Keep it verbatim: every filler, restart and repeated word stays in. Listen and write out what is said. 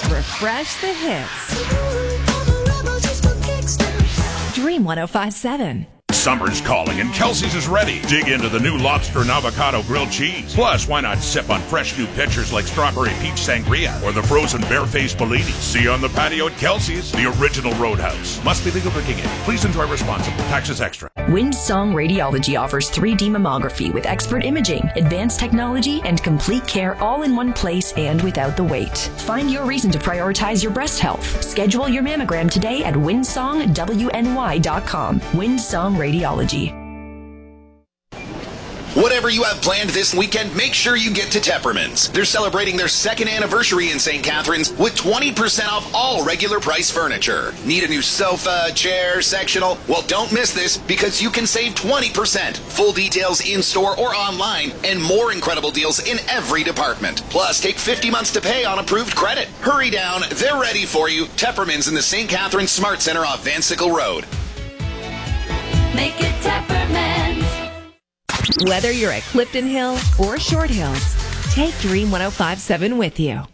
Refresh the hits. Dream one oh five point seven. Summer's calling and Kelsey's is ready. Dig into the new lobster and avocado grilled cheese. Plus, why not sip on fresh new pitchers like strawberry peach sangria or the frozen barefaced Bellini? See you on the patio at Kelsey's, the original Roadhouse. Must be legal drinking age. Please enjoy responsibly. Taxes extra. Windsong Radiology offers three D mammography with expert imaging, advanced technology, and complete care all in one place and without the wait. Find your reason to prioritize your breast health. Schedule your mammogram today at windsong w n y dot com. Windsong Radiology. Whatever you have planned this weekend, make sure you get to Tepperman's. They're celebrating their second anniversary in Saint Catharines with twenty percent off all regular price furniture. Need a new sofa, chair, sectional? Well, don't miss this because you can save twenty percent. Full details in-store or online and more incredible deals in every department. Plus, take fifty months to pay on approved credit. Hurry down. They're ready for you. Tepperman's in the Saint Catharines Smart Center off Van Sickle Road. Make it Tepperman's. Whether you're at Clifton Hill or Short Hills, take Dream one oh five point seven with you.